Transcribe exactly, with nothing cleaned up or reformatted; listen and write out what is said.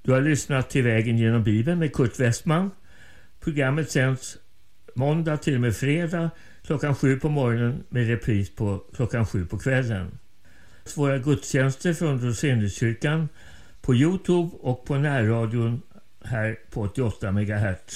Du har lyssnat till Vägen genom Bibeln med Kurt Westman. Programmet sänds måndag till och med fredag klockan sju på morgonen med repris på klockan sju på kvällen. Våra gudstjänster från Roseniuskyrkan på YouTube och på närradion här på åttioåtta megahertz.